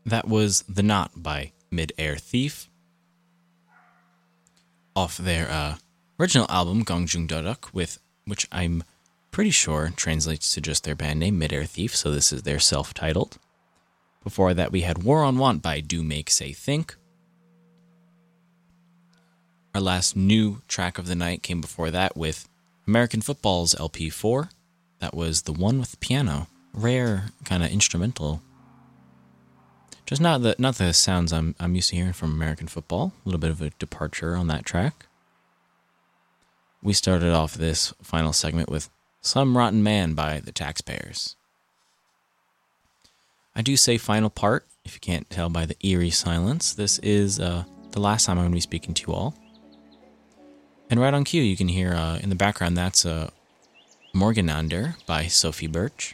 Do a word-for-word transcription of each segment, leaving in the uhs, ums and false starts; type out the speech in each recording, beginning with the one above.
That was The Knot by Mid-Air Thief off their uh, original album, Gongjung Dodok, with which I'm pretty sure translates to just their band name, Mid-Air Thief, so this is their self-titled. Before that, we had War on Want by Do Make Say Think. Our last new track of the night came before that with American Football's L P four. That was the one with the piano. Rare kind of instrumental. Just not the not the sounds I'm I'm used to hearing from American Football. A little bit of a departure on that track. We started off this final segment with Some Rotten Man by the Taxpayers. I do say final part, if you can't tell by the eerie silence. This is uh, the last time I'm going to be speaking to you all. And right on cue, you can hear uh, in the background, that's uh, Morganander by Sophie Birch.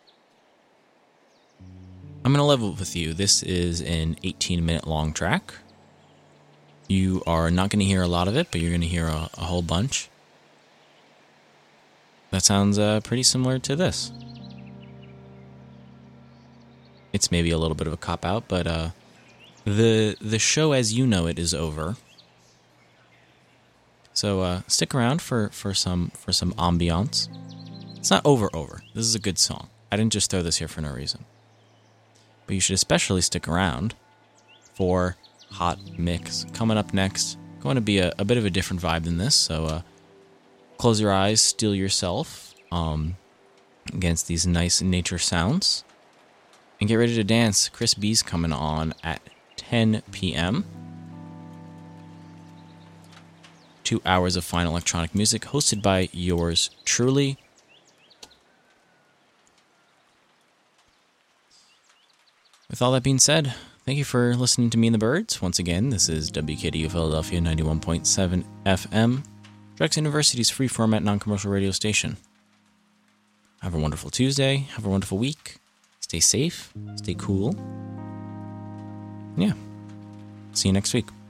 I'm going to level with you. This is an eighteen minute long track. You are not going to hear a lot of it, but you're going to hear a, a whole bunch. That sounds uh, pretty similar to this. It's maybe a little bit of a cop-out, but uh, the the show as you know it is over. So uh, stick around for, for some for some ambiance. It's not over over. This is a good song. I didn't just throw this here for no reason. But you should especially stick around for Hot Mix. Coming up next, going to be a, a bit of a different vibe than this, so uh, close your eyes, steel yourself um, against these nice nature sounds, and get ready to dance. Chris B's coming on at ten p.m. Two hours of fine electronic music hosted by yours truly. With all that being said, thank you for listening to Me and the Birds. Once again, this is W K D U Philadelphia ninety-one point seven F M, Drexel University's free format non-commercial radio station. Have a wonderful Tuesday. Have a wonderful week. Stay safe. Stay cool. Yeah. See you next week.